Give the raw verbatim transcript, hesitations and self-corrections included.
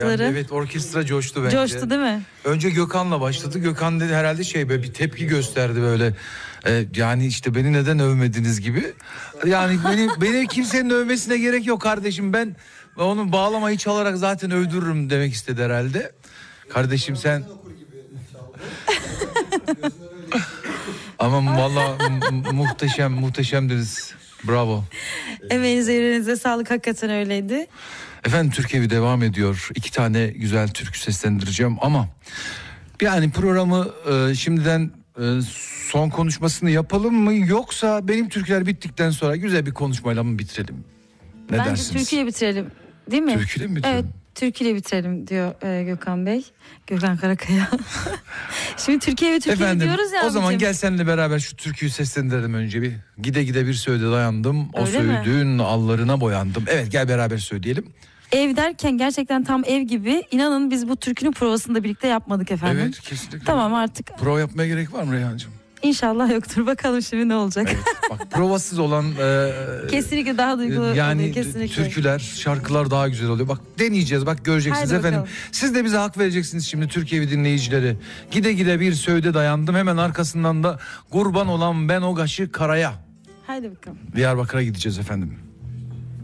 Yani evet, orkestra coştu bence. Coştu değil mi? Önce Gökhan'la başladı. Gökhan dedi herhalde şey böyle bir tepki gösterdi böyle. Ee, yani işte beni neden övmediniz gibi. Yani beni beni kimsenin övmesine gerek yok kardeşim. Ben onun bağlamayı çalarak zaten övdürürüm demek istedi herhalde. Kardeşim sen... Ama valla muhteşem muhteşemdiniz. Bravo. Emeğinize yüreğinize sağlık, hakikaten öyleydi. Efendim Türkiye'yi devam ediyor. İki tane güzel türkü seslendireceğim ama yani programı e, şimdiden e, son konuşmasını yapalım mı, yoksa benim türküler bittikten sonra güzel bir konuşmayla mı bitirelim? Ne Bence dersiniz? türküyle bitirelim, değil mi? Türküyle mi bitirelim? Evet, türküyle bitirelim diyor e, Gökhan Bey. Gökhan Karakaya. Şimdi Türkiye ve Türkiye Efendim, diyoruz ya. o zaman abicim. gel seninle beraber şu türküyü seslendirelim önce bir. Gide gide bir söğüde dayandım, o Öyle mi? söğüdün allarına boyandım. Evet, gel beraber söyleyelim. Ev derken gerçekten tam ev gibi. İnanın biz bu türkünün provasını da birlikte yapmadık efendim. Evet, kesinlikle. Tamam, artık Prova yapmaya gerek var mı Reyhancığım? İnşallah yoktur. Bakalım şimdi ne olacak. Evet, bak provasız olan e, kesinlikle daha duygulu yani oluyor kesinlikle. türküler, şarkılar daha güzel oluyor. Bak deneyeceğiz, bak göreceksiniz Haydi efendim. bakalım. Siz de bize hak vereceksiniz şimdi Türkiye dinleyicileri. Gide gide bir söğüde dayandım, hemen arkasından da kurban olan ben o gaşı karaya. Haydi bakalım. Diyarbakır'a gideceğiz efendim.